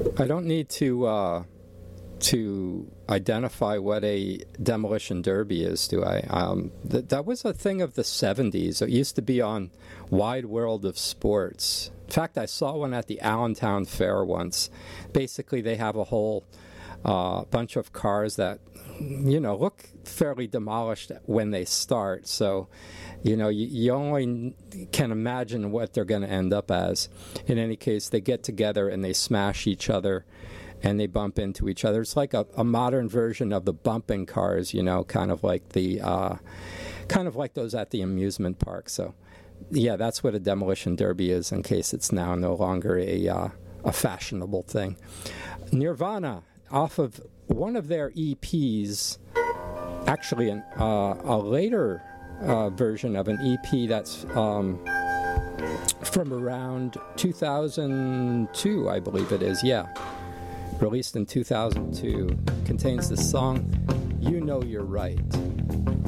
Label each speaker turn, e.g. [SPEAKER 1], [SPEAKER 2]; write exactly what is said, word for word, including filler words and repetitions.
[SPEAKER 1] I don't need to uh, to identify what a demolition derby is, do I? Um, th- that was a thing of the seventies. It used to be on Wide World of Sports. In fact, I saw one at the Allentown Fair once. Basically, they have a whole uh, bunch of cars that, you know, look fairly demolished when they start. So, you know, you, you only can imagine what they're going to end up as. In any case, they get together and they smash each other and they bump into each other. It's like a, a modern version of the bumping cars, you know, kind of like the, uh, kind of like those at the amusement park. So, yeah, that's what a demolition derby is, in case it's now no longer a uh, a fashionable thing. Nirvana, off of one of their E Ps, actually an, uh, a later uh, version of an E P that's um, from around two thousand two, I believe it is, yeah. Released in two thousand two, contains the song, You Know You're Right.